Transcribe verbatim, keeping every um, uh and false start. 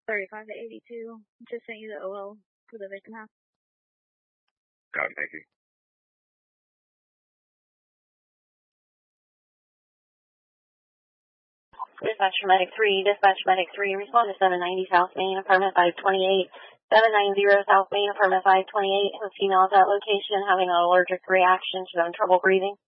thirty-five to eighty-two. Just sent you the O L for the victim house. Got it, thank you. Dispatch Medic three, Dispatch Medic three, respond to seven ninety South Main, apartment five twenty-eight. seven ninety South Main, apartment five twenty-eight. A female at that location having an allergic reaction. She's having trouble breathing.